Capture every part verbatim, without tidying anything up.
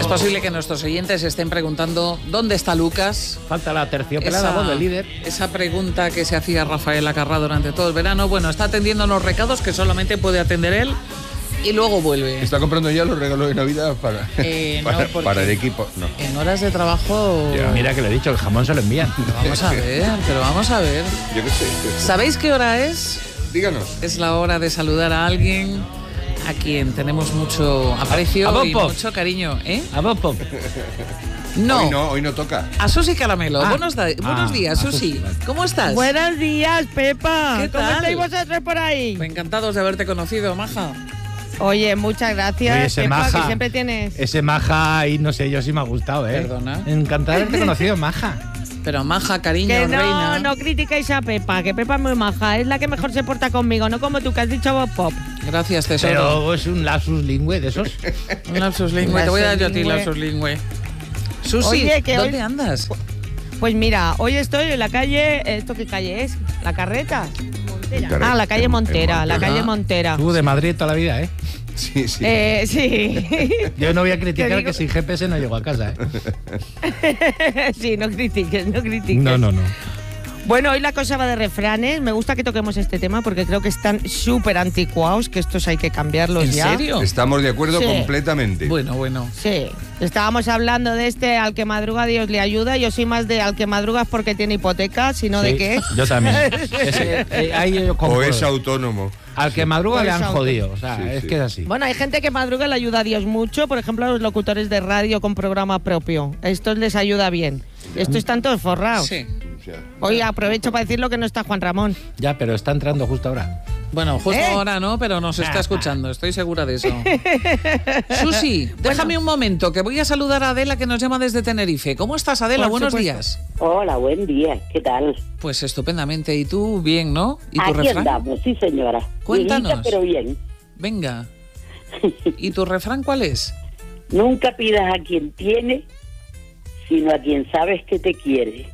Es posible que nuestros oyentes estén preguntando ¿dónde está Lucas? Falta la terciopelada voz del líder. Esa pregunta que se hacía Rafael Acarrá durante todo el verano. Bueno, está atendiendo los recados que solamente puede atender él y luego vuelve. ¿Está comprando ya los regalos de Navidad para, eh, no, para, para el equipo? No. En horas de trabajo... Ya. Mira que le he dicho, el jamón se lo envían. Pero vamos a ver, pero vamos a ver. Yo qué sé. ¿Sabéis qué hora es? Díganos. Es la hora de saludar a alguien a quien tenemos mucho aprecio a, a y mucho cariño, ¿eh? A vos, Pop. No. Hoy no, hoy no toca. A Susi Caramelo. Ah. Buenos, da- buenos Ah, días, a Susi. Susi, vale. ¿Cómo estás? Buenos días, Pepa. ¿Qué ¿Cómo tal? estáis vosotros por ahí? Encantados de haberte conocido, maja. Oye, muchas gracias, Oye, ese Pepa, maja. que siempre tienes... Ese maja ahí, no sé, yo sí me ha gustado, ¿eh? Perdona. Encantado de haberte conocido, maja. Pero maja, cariño, Que no, reina. no critiquéis a Pepa, que Pepa es muy maja, es la que mejor se porta conmigo, no como tú que has dicho vos, Pop. Gracias, tesoro. Pero es un lapsus lingüe de esos. Un lapsus lingüe. Te voy a dar yo a ti Lapsus lapsus lingüe. Susi, Oye, que ¿dónde hoy- andas? Pues mira, hoy estoy en la calle... ¿Esto qué calle es? ¿La Carreta? Montera. Ah, la calle En- en Montera, la Montera. calle Montera. Tú de Madrid toda la vida, ¿eh? Sí, sí. Eh, sí. Yo no voy a criticar Te digo- que sin G P S no llego a casa, ¿eh? Sí, no critiques, no critiques. No, no, no. Bueno, hoy la cosa va de refranes. Me gusta que toquemos este tema porque creo que están súper anticuados, que estos hay que cambiarlos ¿En ya. serio? Estamos de acuerdo Sí. completamente. Bueno, bueno. Sí, estábamos hablando de este al que madruga Dios le ayuda. Yo soy más de al que madruga es porque tiene hipoteca, sino de Sí, qué. Yo también. Ese, eh, ahí yo O concuerdo. es autónomo. Al que madruga O le es han auto- jodido. O sea, Sí, es sí. que es así. Bueno, hay gente que madruga y le ayuda a Dios mucho. Por ejemplo, a los locutores de radio con programa propio. Estos les ayuda bien. Estos están todos forrados. Sí. O sea, Hoy aprovecho para decirlo que no está Juan Ramón. Ya, pero está entrando justo ahora. Bueno, justo ¿Eh? ahora no, pero nos está escuchando, estoy segura de eso. Susi, déjame un momento, que voy a saludar a Adela, que nos llama desde Tenerife. ¿Cómo estás, Adela? Por Buenos supuesto. días. Hola, buen día. ¿Qué tal? Pues estupendamente. ¿Y tú? Bien, ¿no? ¿Y tu Aquí refrán? andamos, sí, señora. Cuéntanos. Viejita, pero bien. Venga. ¿Y tu refrán cuál es? Nunca pidas a quien tiene, sino a quien sabes que te quiere.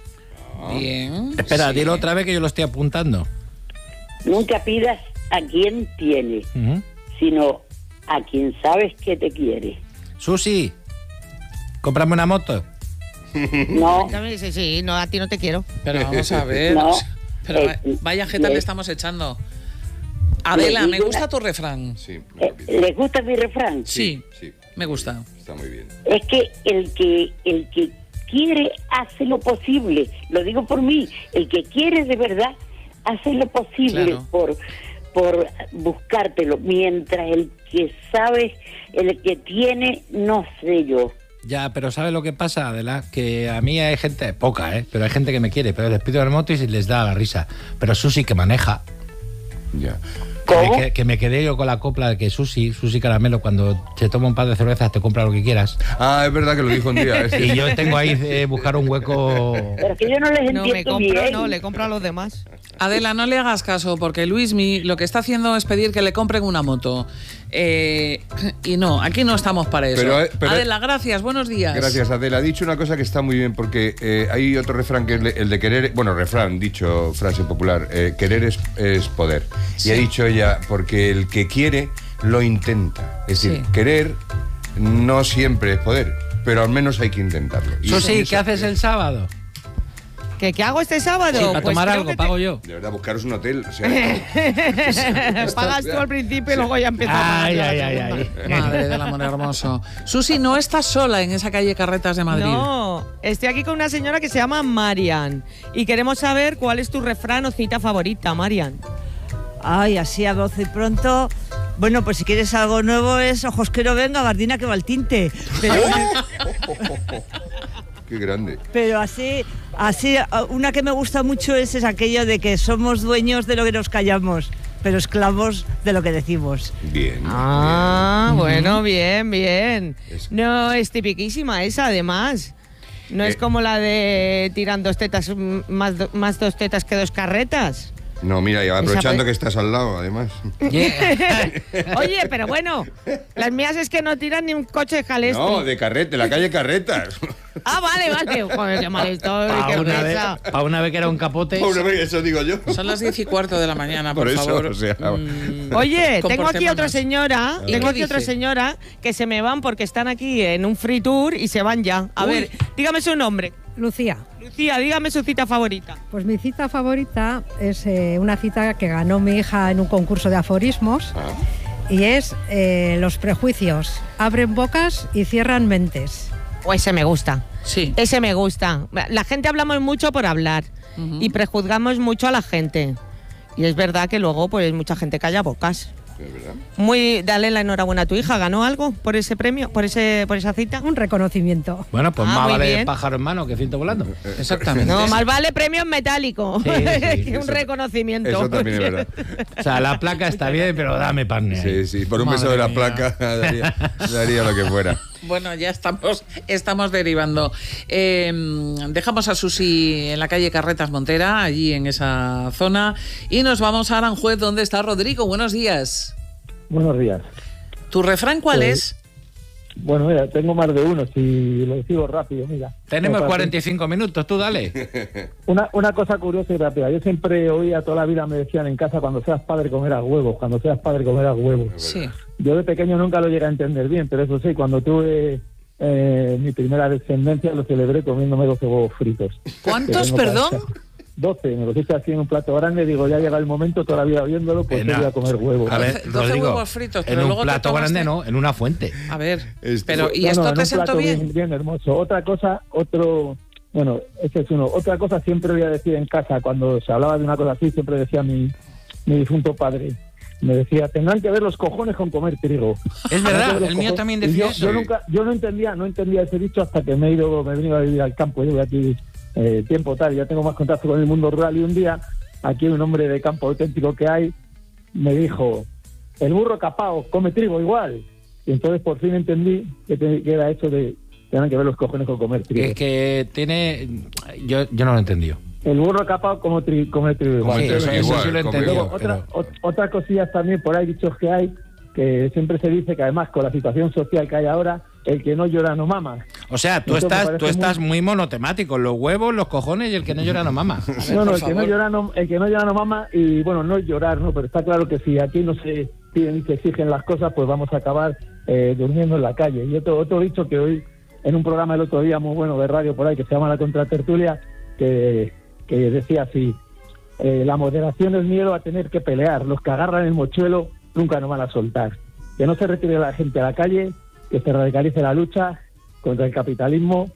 Bien. Espera, sí. dilo otra vez que yo lo estoy apuntando. Nunca pidas a quien tiene, Ujú. sino a quien sabes que te quiere. Susi, cómprame una moto. No, También dice, sí, no, a ti no te quiero. Pero vamos a ver. No. Pero Eh, vaya jeta eh, le estamos echando. Adela, le me digo gusta una- tu refrán. sí, eh, nunca pides. ¿les gusta mi refrán? Sí, Sí, me gusta. está muy bien. Es que el que el que quiere hace lo posible. Lo digo por mí. El que quiere de verdad hace lo posible Claro. por por buscártelo. Mientras el que sabe, el que tiene, no sé yo. Ya, pero ¿sabes lo que pasa, Adela? Que a mí hay gente, poca, ¿eh? Pero hay gente que me quiere, pero les pido la moto y les da la risa. Pero Susi que maneja. Ya. Que ¿Cómo? me, que, que me quedé yo con la copla de que Susi, Susi Caramelo, cuando se toma un par de cervezas te compra lo que quieras. Ah, es verdad que lo dijo un día. ¿eh? Y yo tengo ahí eh, buscar un hueco. Pero es que yo no les No me entiendo compro, bien. no, le compro a los demás. Adela, no le hagas caso, porque Luismi lo que está haciendo es pedir que le compren una moto. Eh, y no, aquí no estamos para eso. Pero, eh, pero- Adela, gracias, buenos días. Gracias, Adela. Ha dicho una cosa que está muy bien, porque eh, hay otro refrán que es le- el de querer, bueno, refrán, dicho, frase popular, eh, querer es, es poder. Sí. Y ha dicho ella, porque el que quiere lo intenta. Es decir, Sí. querer no siempre es poder, pero al menos hay que intentarlo. Y Susi, eso- ¿qué haces el sábado? ¿Qué, qué hago este sábado? Sí, a Pues tomar creo algo, que te- pago yo. De verdad, buscaros un hotel. O sea, Pagas tú al principio y luego ya empieza a pagar Ay, la ay, ay, segunda. ay. Madre del amor hermoso. Susi, no estás sola en esa calle Carretas de Madrid. No, estoy aquí con una señora que se llama Marian y queremos saber cuál es tu refrán o cita favorita, Marian. Ay, así a voz y pronto. Bueno, pues si quieres algo nuevo es ojos que no venga, gardina que va al tinte. Pero, qué grande. pero así, así, una que me gusta mucho es, es aquello de que somos dueños de lo que nos callamos, pero esclavos de lo que decimos. Bien. Ah, bueno, bien, bien. Es- No, es tipiquísima esa, además. No es Eh. como la de tiran dos tetas, mm, más, do- más dos tetas que dos carretas. bien. No, mira, y aprovechando Esa- que estás al lado, además. Oye, pero bueno, las mías es que no tiran ni un coche jalestre. No, de carrete, de la calle Carretas. Ah, vale, vale. Joder, qué mal estoy, Pa' qué una, vez, presa. pa' una vez que era un capote. Pobre hombre, eso digo yo. Son las diez y cuarto de la mañana, por, Por eso, favor. o sea, Mm, Oye, tengo aquí comportémonos. otra señora, ¿Y tengo qué aquí otra dice? señora que se me van porque están aquí en un free tour y se van ya. A Uy. ver, dígame su nombre. Lucía, Lucía, dígame su cita favorita. pues mi cita favorita es eh, una cita que ganó mi hija en un concurso de aforismos Ah. y es eh, los prejuicios abren bocas y cierran mentes. O ese me gusta. Sí. Ese me gusta. La gente hablamos mucho por hablar Ujú. y prejuzgamos mucho a la gente. Y es verdad que luego pues mucha gente calla bocas. Es verdad. Muy, dale la enhorabuena a tu hija. ¿Ganó algo por ese premio, por ese, por esa cita? Un reconocimiento. Bueno, pues Ah, más muy vale bien. pájaro en mano que ciento volando. Exactamente. No, más vale premio en metálico Sí, sí, que un eso- reconocimiento. Eso también es verdad. O sea, la placa está bien, pero dame pan. Sí, sí, por un Madre beso de la mía. placa daría, daría lo que fuera. Bueno, ya estamos, estamos derivando. Eh, dejamos a Susi en la calle Carretas Montera, allí en esa zona, y nos vamos a Aranjuez, donde está Rodrigo. Buenos días. Buenos días. ¿Tu refrán cuál Eh, es? Bueno, mira, tengo más de uno, si lo digo rápido, mira. Tenemos Rápido. cuarenta y cinco minutos, tú dale. Una, una cosa curiosa y rápida. Yo siempre oía, toda la vida me decían en casa, cuando seas padre comerás huevos, cuando seas padre comerás huevos. Sí. Yo de pequeño nunca lo llegué a entender bien, pero eso sí, cuando tuve eh, mi primera descendencia lo celebré comiéndome doce huevos fritos. ¿Cuántos, Que tengo perdón? para- doce, me los hice así en un plato grande, digo, ya llega el momento, toda la vida viéndolo, pues Pena. yo voy a comer huevos. A ver, Doce- doce Rodrigo, huevos fritos, pero en luego un te plato tomaste- grande, no, en una fuente. A ver, Esto- pero ¿y No, esto no, en te un sentó plato bien? bien hermoso. Otra cosa, otro, bueno, ese es uno. Otra cosa siempre voy a decir en casa, cuando se hablaba de una cosa así, siempre decía mi, mi difunto padre, me decía, tendrán que ver los cojones con comer trigo. Es Tendrán que verdad, ver los el mío cojones. también Y decía yo, eso. yo nunca, yo no entendía, no entendía ese dicho hasta que me he ido, me he venido a vivir al campo. Llevo aquí eh, tiempo tal, ya tengo más contacto con el mundo rural y un día, aquí un hombre de campo auténtico que hay, me dijo, el burro capao come trigo igual. Y entonces por fin entendí que, te- que era eso de tener que ver los cojones con comer trigo. Que, que tiene. Yo, yo no lo he entendido. El burro capao come, tri- come trigo igual. Come Sí, trigo eso, eso igual, sí lo he come entendido. Luego, igual. otra, pero- ot- otras cosillas también por ahí, dichos que hay, que siempre se dice que además con la situación social que hay ahora, el que no llora no mama. O sea, tú Eso me estás, parece tú estás muy- muy monotemático. Los huevos, los cojones y el que no llora no mama. No, no, por el que no, favor. llora no, el que no llora no mama y bueno, no es llorar, ¿no? Pero está claro que si aquí no se piden y se exigen las cosas, pues vamos a acabar eh, durmiendo en la calle. Y otro, otro dicho que hoy, en un programa el otro día muy bueno de radio por ahí, que se llama La Contratertulia, que, que decía así, eh, la moderación es miedo a tener que pelear, los que agarran el mochuelo nunca nos van a soltar. Que no se retire la gente a la calle, que se radicalice la lucha contra el capitalismo,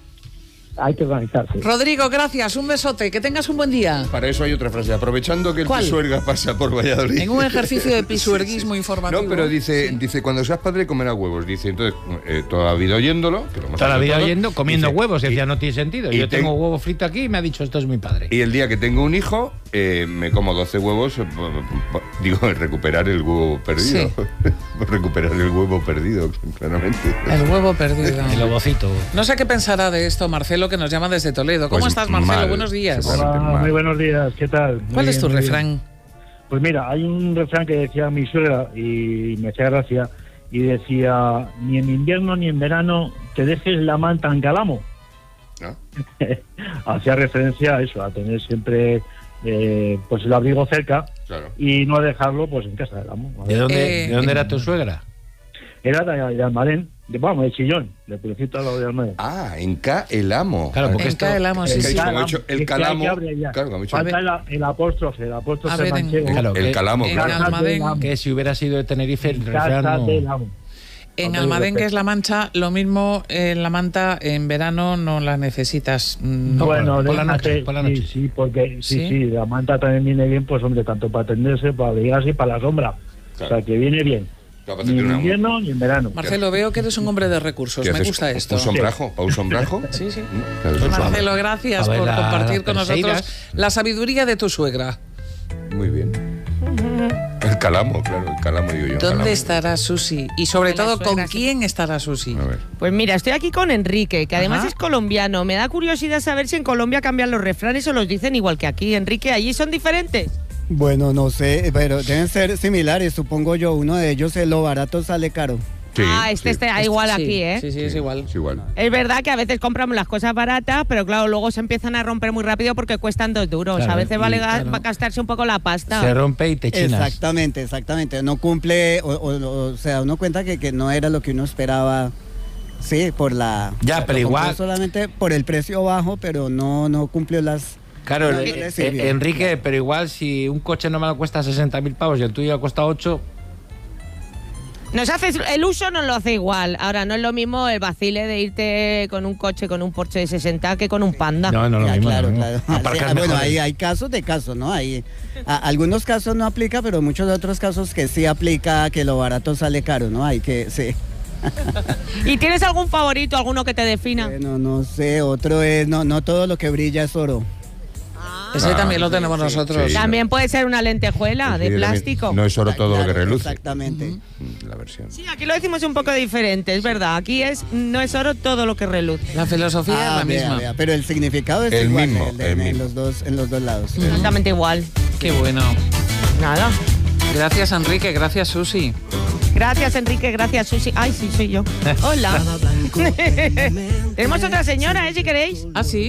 hay que organizarse. Rodrigo, gracias, un besote, que tengas un buen día. Para eso hay otra frase. Aprovechando que el ¿Cuál? Pisuerga pasa por Valladolid. En un ejercicio de pisuerguismo informativo. No, pero dice, Sí. dice cuando seas padre comerás huevos. Dice, entonces, eh, toda la vida oyéndolo. Que lo hemos Toda la hecho vida todos, oyendo, comiendo dice, huevos. Y y- decía, no tiene sentido. y Yo ten- tengo huevo frito aquí y me ha dicho, esto es mi padre. Y el día que tengo un hijo, eh, me como doce huevos. eh, p- p- Digo, recuperar el huevo perdido. recuperar el huevo perdido, claramente. El huevo perdido. El ovocito. No sé qué pensará de esto Marcelo, que nos llama desde Toledo. ¿Cómo Pues estás, Marcelo? mal, Buenos días. seguramente. Hola, mal. muy buenos días, ¿qué tal? Muy ¿Cuál es bien, tu muy bien. refrán? Pues mira, hay un refrán que decía mi suegra y me hacía gracia y decía, ni en invierno ni en verano te dejes la manta en calamo. ¿No? Hacía referencia a eso, a tener siempre eh, pues el abrigo cerca Claro. y no dejarlo pues en casa del amo. ¿De dónde, Eh, ¿de dónde era tu suegra? Era de, de Almadén, de, vamos, de Chillón, de Purecito al lado de Almadén. Ah, en K el amo. Claro, porque En esto- Caelamo, sí, Es que sí. como Calamo, he dicho, el es que hay calamo. que abreviar. Claro, como he dicho, A ver. Falta el, el apóstrofe, el apóstrofe A ver, en- manchego. Claro, el que- calamo, en claro. Casa Almadén. del amo. Que si hubiera sido de Tenerife, el Casa refrán del no. amo. En Hombre, Almadén, lo que es La Mancha, lo mismo en la manta en verano no la necesitas. Mm, No, Bueno, por la noche, déjate, por la sí, noche. Sí, porque sí, ¿Sí? sí, la manta también viene bien, pues hombre, tanto para atenderse, para abrigarse y para la sombra. Claro. O sea, que viene bien. Claro, para Ni hacerte en una- invierno ni en verano. Marcelo, veo que eres un hombre de recursos. ¿Qué Me haces? gusta ¿Un- esto. ¿Un sombrajo? ¿Para un sombrajo? Sí, sí. Mm, claro, eso es Marcelo, gracias A ver, por la- compartir con las nosotros Perseidas. la sabiduría de tu suegra. Muy bien. El calamo, claro, el calamo digo yo. ¿Dónde calamo. estará Susi? Y sobre De la todo, ¿con suegra, sí. quién estará Susi? A ver. Pues mira, estoy aquí con Enrique, que además Ajá. es colombiano. Me da curiosidad saber si en Colombia cambian los refranes o los dicen igual que aquí. Enrique, ¿allí son diferentes? Bueno, no sé, pero deben ser similares, supongo yo. Uno de ellos es lo barato sale caro. Sí, ah, este sí. está igual Sí, aquí, ¿eh? Sí, sí, es igual. Es igual. Es verdad que a veces compramos las cosas baratas, pero claro, luego se empiezan a romper muy rápido porque cuestan dos duros. Claro, a veces vale y, ga- claro. va a gastarse un poco la pasta. Se rompe y te chinas. Exactamente, exactamente. No cumple, o, o, o sea, uno cuenta que, que no era lo que uno esperaba. Sí, por la... Ya, o sea, pero lo compró igual- solamente por el precio bajo, pero no, no cumplió las... Claro, no, no eh, le eh, sirvió. Enrique, pero igual si un coche normal cuesta sesenta mil pavos y el tuyo cuesta ocho, Nos hace, el uso nos lo hace igual. Ahora, no es lo mismo el vacile de irte con un coche, con un Porsche de sesenta que con un Panda. no, no, lo Ya, mismo. claro, no, no. claro. Aparcar Sí, bueno, mejor. hay, hay casos de casos, ¿no? Hay, a- algunos casos no aplica, pero muchos otros casos que sí aplica que lo barato sale caro, ¿no? Hay que, sí. ¿Y tienes algún favorito, alguno que te defina? Bueno, no sé, otro es, no, no todo lo que brilla es oro. Ese Ah, también lo sí, tenemos sí, nosotros. sí. También puede ser una lentejuela Sí, de también. plástico. No es oro todo lo que Claro, reluce. Exactamente. Mm, La versión. Sí, aquí lo decimos un poco diferente, es verdad. Aquí es no es oro todo lo que reluce. La filosofía es Ah, la vea, misma. vea, pero el significado es El igual mismo, el de- el en, mismo. los dos, en los dos lados. Exactamente igual. Qué bueno. Nada. Gracias, Enrique. Gracias, Susi. Gracias, Enrique. Gracias, Susi. Ay, sí, soy yo. Hola. Tenemos otra señora, ¿eh? Si queréis. Ah, sí.